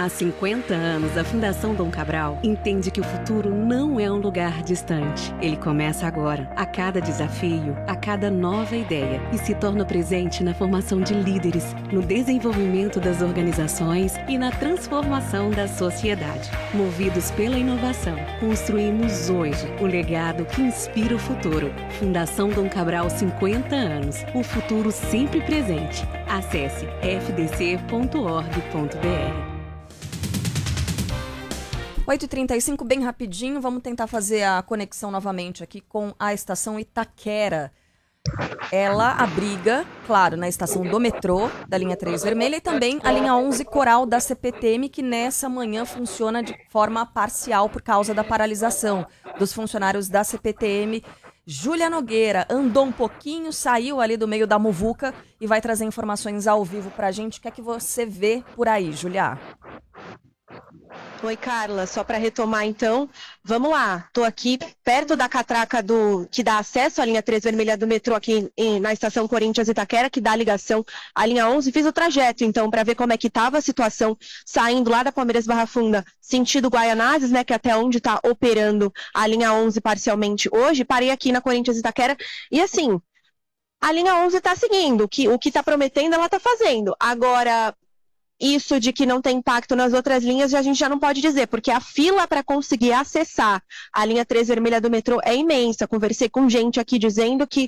Há 50 anos, a Fundação Dom Cabral entende que o futuro não é um lugar distante. Ele começa agora, a cada desafio, a cada nova ideia, e se torna presente na formação de líderes, no desenvolvimento das organizações e na transformação da sociedade. Movidos pela inovação, construímos hoje o legado que inspira o futuro. Fundação Dom Cabral, 50 anos. O futuro sempre presente. Acesse fdc.org.br. 8h35, bem rapidinho, vamos tentar fazer a conexão novamente aqui com a estação Itaquera. Ela abriga, claro, na estação do metrô, da linha 3 vermelha, e também a linha 11 Coral da CPTM, que nessa manhã funciona de forma parcial por causa da paralisação dos funcionários da CPTM. Júlia Nogueira andou um pouquinho, saiu ali do meio da muvuca e vai trazer informações ao vivo pra gente. O que é que você vê por aí, Júlia? Oi, Carla, só para retomar então, vamos lá, estou aqui perto da catraca que dá acesso à linha 3 vermelha do metrô aqui na estação Corinthians Itaquera, que dá ligação à linha 11, fiz o trajeto então para ver como é que estava a situação saindo lá da Palmeiras Barra Funda, sentido Guaianazes, né, que é até onde está operando a linha 11 parcialmente hoje, parei aqui na Corinthians Itaquera e assim, a linha 11 está seguindo, o que está prometendo ela está fazendo, agora... Isso de que não tem impacto nas outras linhas a gente já não pode dizer, porque a fila para conseguir acessar a linha 3 vermelha do metrô é imensa. Conversei com gente aqui dizendo que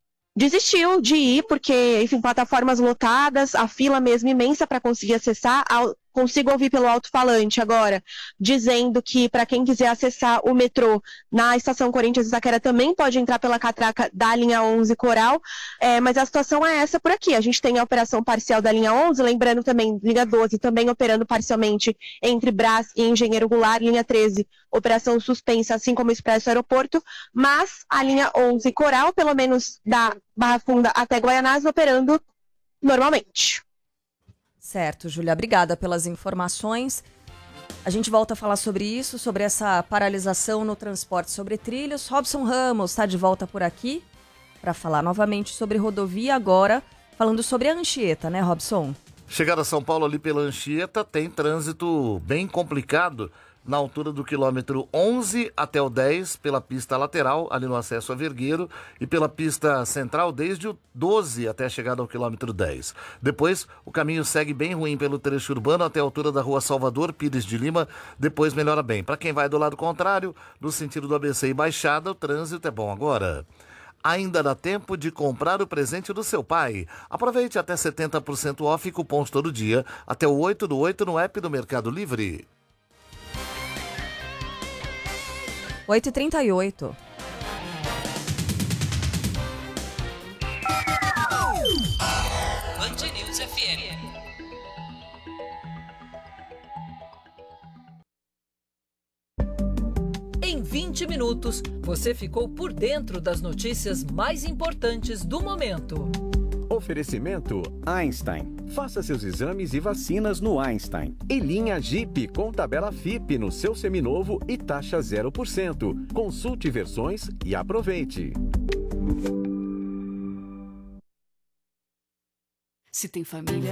desistiu de ir, porque, enfim, plataformas lotadas, a fila mesmo imensa para conseguir acessar. Consigo ouvir pelo alto-falante agora, dizendo que para quem quiser acessar o metrô na estação Corinthians Itaquera também pode entrar pela catraca da linha 11 Coral, mas a situação é essa por aqui. A gente tem a operação parcial da linha 11, lembrando também, linha 12 também operando parcialmente entre Brás e Engenheiro Goulart, linha 13, operação suspensa, assim como o Expresso Aeroporto, mas a linha 11 Coral, pelo menos da Barra Funda até Guaianazes, operando normalmente. Certo, Júlia, obrigada pelas informações. A gente volta a falar sobre isso, sobre essa paralisação no transporte sobre trilhos. Robson Ramos está de volta por aqui para falar novamente sobre rodovia, agora falando sobre a Anchieta, né, Robson? Chegada a São Paulo ali pela Anchieta, tem trânsito bem complicado na altura do quilômetro 11 até o 10, pela pista lateral, ali no acesso a Vergueiro, e pela pista central desde o 12 até a chegada ao quilômetro 10. Depois, o caminho segue bem ruim pelo trecho urbano até a altura da rua Salvador Pires de Lima, depois melhora bem. Para quem vai do lado contrário, no sentido do ABC e Baixada, o trânsito é bom agora. Ainda dá tempo de comprar o presente do seu pai. Aproveite até 70% off e cupons todo dia, até o 8/8 no app do Mercado Livre. 8h38. Band News FM. Em 20 minutos, você ficou por dentro das notícias mais importantes do momento. Oferecimento Einstein. Faça seus exames e vacinas no Einstein. E linha Jeep com tabela FIP no seu seminovo e taxa 0%. Consulte versões e aproveite. Se tem família...